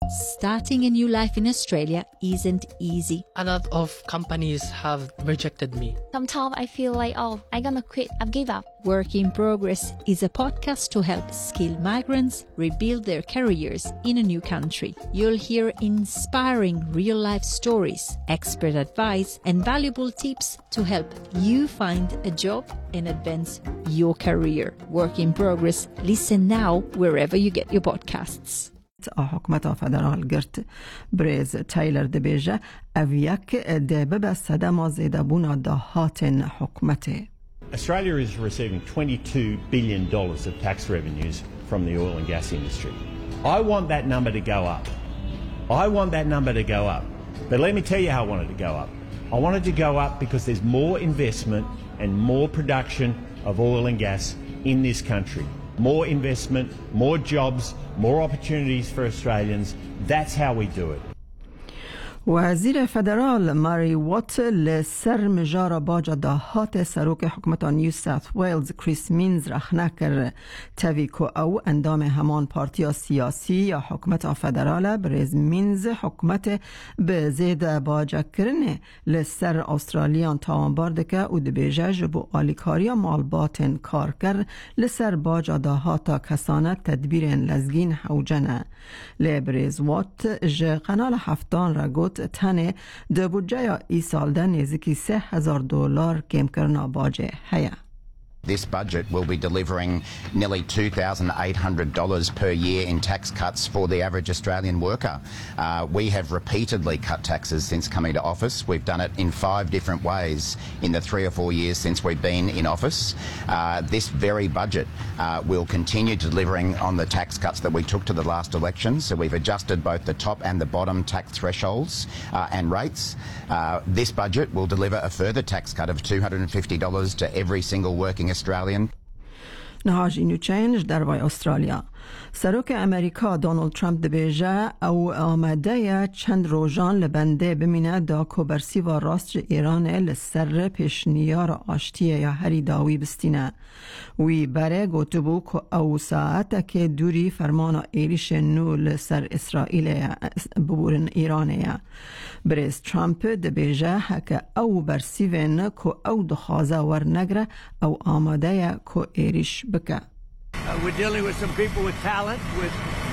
Starting a new life in Australia isn't easy. A lot of companies have rejected me. Sometimes I feel like, I'm gonna quit, I've give up. Work in Progress is a podcast to help skilled migrants rebuild their careers in a new country. You'll hear inspiring real-life stories, expert advice, and valuable tips to help you find a job and advance your career. Work in Progress. Listen now wherever you get your podcasts. حکومت فدرال گرت بریز تایلر دبیجه اویک ده ببست دما زیده بونا دهات حکومت. Australia is receiving $22 billion of tax revenues from the oil and gas industry. I want that number to go up. But let me tell you how I want it to go up. I want it to go up because there's more investment and more production of oil and gas in this country. More investment, more jobs, more opportunities for Australians. That's how we do it. وزیر فدرال ماری وات لسر مجار باج دهات سروک حکومت نیو ساوث ویلز کریس مینز رخنه کر تویکو او اندام همان پارتیا سیاسی یا حکومت فدرال بریز مینز حکومت به زید باج کرنه لسر استرالیان تاوان باردکه او دبیجه جبو آلیکاریا مالباتن کار کر لسر باج دهات کسانه تدبیر لزگین حوجنه لبریز وات جه قنال هفتان را گوت تنه ده بودجه ای سال ده نزدیکی $3,000 کم کرنا باجه هیا. This budget will be delivering nearly $2,800 per year in tax cuts for the average Australian worker. We have repeatedly cut taxes since coming to office. We've done it in 5 different ways in the 3 or 4 years since we've been in office. This very budget will continue delivering on the tax cuts that we took to the last election. So we've adjusted both the top and the bottom tax thresholds and rates. This budget will deliver a further tax cut of $250 to every single working Australian. نهاج اینو چینج در وای استرالیا. سروک امریکا دونالد ترامپ دبیجه او آمده چند روزان لبنده بمینه دا کوبرسی و راست ایران لسر پیشنیار آشتیه یا هری داوی بستینه. وی بره گوتبو که او ساعت که دوری فرمان ایریش نو لسر اسرائیل ببورن ایرانه. بریز ترامپ دبیجه که او برسیوین که او دخوازه ورنگره او آمده که ایریش بکه. We're dealing with some people with talent, with